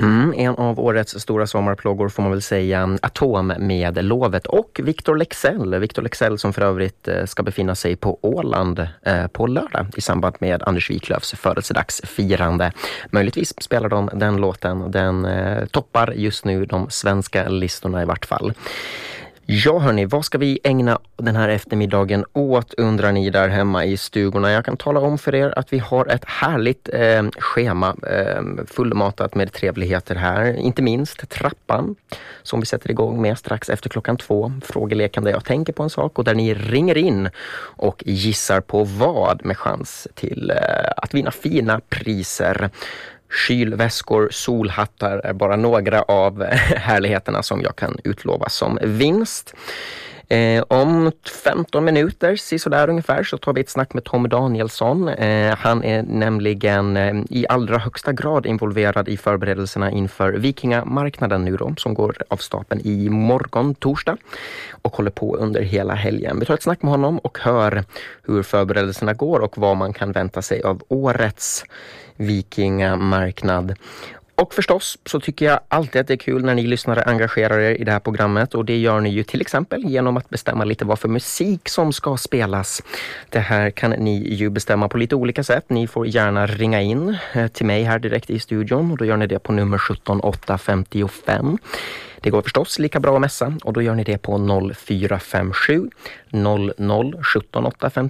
En av årets stora sommarplågor får man väl säga, Atom med Lovet och Victor Leksell. Victor Leksell som för övrigt ska befinna sig på Åland på lördag i samband med Anders Wiklöfs födelsedagsfirande. Möjligtvis spelar de den låten. Den toppar just nu de svenska listorna i vart fall. Ja hörni, vad ska vi ägna den här eftermiddagen åt, undrar ni där hemma i stugorna? Jag kan tala om för er att vi har ett härligt schema fullmatat med trevligheter här. Inte minst trappan som vi sätter igång med strax efter 2:00. Frågeleken där jag tänker på en sak och där ni ringer in och gissar på vad med chans till att vinna fina priser. Kylväskor, solhattar är bara några av härligheterna som jag kan utlova som vinst. Om 15 minuter, sådär ungefär, så tar vi ett snack med Tom Danielsson. Han är nämligen i allra högsta grad involverad i förberedelserna inför Vikingamarknaden nu då, som går av stapeln i morgon, torsdag, och håller på under hela helgen. Vi tar ett snack med honom och hör hur förberedelserna går och vad man kan vänta sig av årets Vikingamarknad. Och förstås så tycker jag alltid att det är kul när ni lyssnare engagerar er i det här programmet, och det gör ni ju till exempel genom att bestämma lite vad för musik som ska spelas. Det här kan ni ju bestämma på lite olika sätt. Ni får gärna ringa in till mig här direkt i studion och då gör ni det på nummer 17855. Det går förstås lika bra att messa och då gör ni det på 0457 00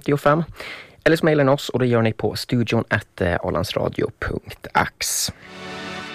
17855. Eller så mejlar ni oss och det gör ni på studion@alandsradio.ax.